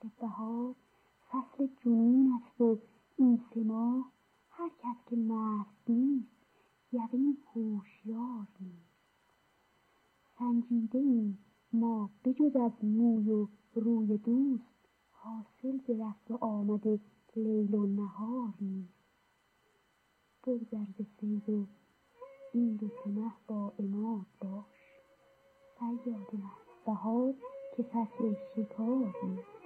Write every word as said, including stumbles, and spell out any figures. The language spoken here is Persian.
فصل بهار فصل جنون است و این سه ماه هر کس که مست نیست یقین هوشیار نیست. سنجیده ایم ما بجز از موی و روی دوست حاصل ز رفت و آمد لیل و نهار نیست. بگذر ز صید و این دو سه با عماد باش، صیاد مست بهار که فصل شکار نیست.